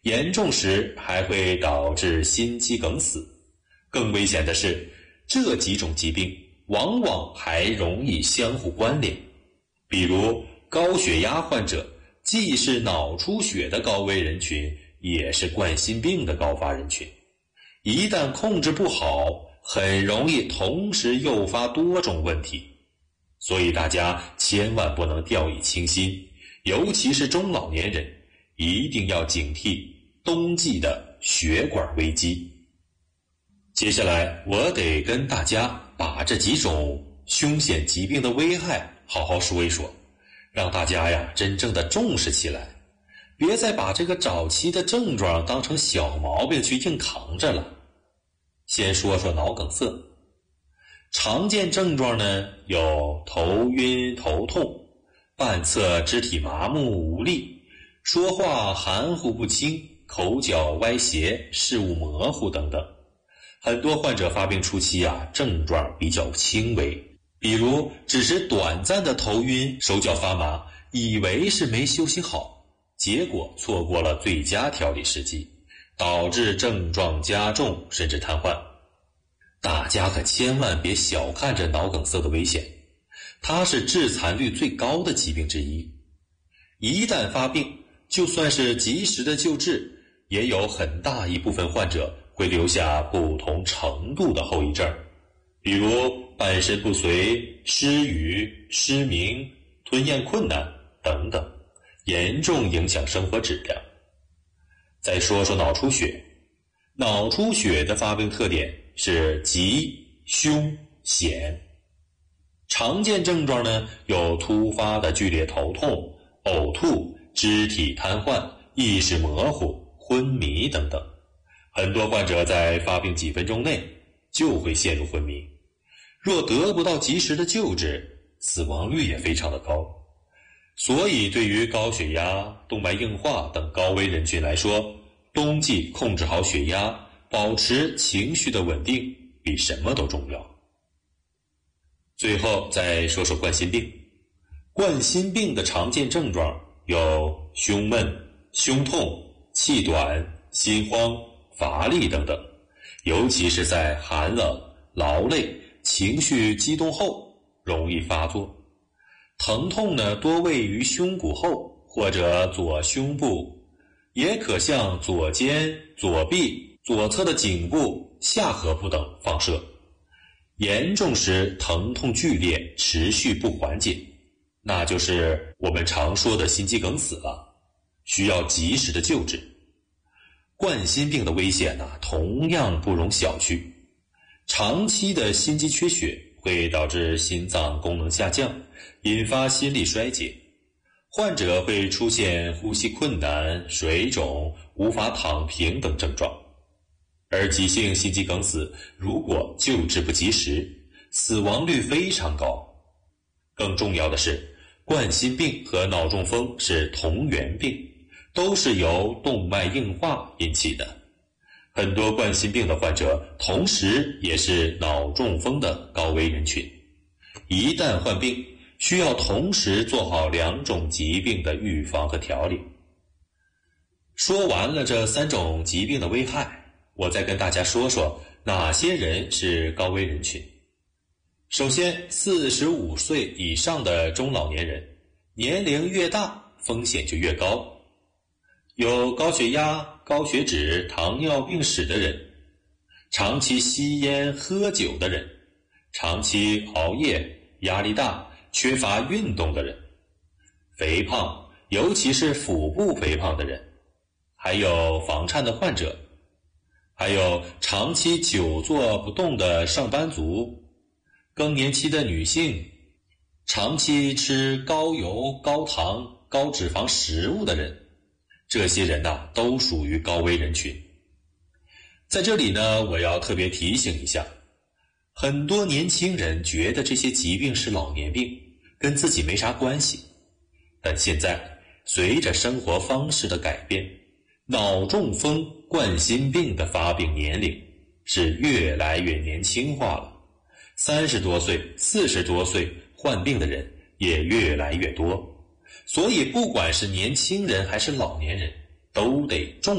严重时还会导致心肌梗死。更危险的是，这几种疾病往往还容易相互关联。比如高血压患者既是脑出血的高危人群，也是冠心病的高发人群。一旦控制不好，很容易同时诱发多种问题。所以大家千万不能掉以轻心，尤其是中老年人，一定要警惕冬季的血管危机。接下来我得跟大家把这几种凶险疾病的危害好好说一说，让大家呀真正的重视起来，别再把这个早期的症状当成小毛病去硬扛着了。先说说脑梗塞，常见症状呢有头晕头痛、半侧肢体麻木无力、说话含糊不清、口角歪斜、事物模糊等等。很多患者发病初期症状比较轻微，比如只是短暂的头晕、手脚发麻，以为是没休息好，结果错过了最佳调理时机，导致症状加重甚至瘫痪。大家可千万别小看这脑梗塞的危险，它是致残率最高的疾病之一。一旦发病，就算是及时的救治，也有很大一部分患者会留下不同程度的后遗症，比如半身不遂、失语、失明、吞咽困难等等，严重影响生活质量。再说说脑出血，脑出血的发病特点是急、凶、险。常见症状呢有突发的剧烈头痛、呕吐、肢体瘫痪、意识模糊、昏迷等等。很多患者在发病几分钟内就会陷入昏迷，若得不到及时的救治，死亡率也非常的高。所以对于高血压、动脉硬化等高危人群来说，冬季控制好血压，保持情绪的稳定比什么都重要。最后再说说冠心病。冠心病的常见症状有胸闷、胸痛、气短、心慌、乏力等等，尤其是在寒冷、劳累、情绪激动后容易发作。疼痛呢多位于胸骨后或者左胸部，也可向左肩、左臂、左侧的颈部、下颌部等放射。严重时疼痛剧烈，持续不缓解，那就是我们常说的心肌梗死了，需要及时的救治。冠心病的危险同样不容小觑。长期的心肌缺血会导致心脏功能下降，引发心力衰竭，患者会出现呼吸困难、水肿、无法躺平等症状。而急性心肌梗死如果救治不及时，死亡率非常高。更重要的是，冠心病和脑中风是同源病，都是由动脉硬化引起的。很多冠心病的患者同时也是脑中风的高危人群，一旦患病，需要同时做好两种疾病的预防和调理。说完了这三种疾病的危害，我再跟大家说说哪些人是高危人群。首先，45岁以上的中老年人，年龄越大，风险就越高。有高血压、高血脂、糖尿病史的人，长期吸烟喝酒的人，长期熬夜、压力大、缺乏运动的人，肥胖，尤其是腹部肥胖的人，还有房颤的患者，还有长期久坐不动的上班族，更年期的女性，长期吃高油、高糖、高脂肪食物的人，这些人都属于高危人群。在这里呢，我要特别提醒一下，很多年轻人觉得这些疾病是老年病，跟自己没啥关系。但现在随着生活方式的改变，脑中风、冠心病的发病年龄是越来越年轻化了，30多岁、40多岁患病的人也越来越多。所以不管是年轻人还是老年人，都得重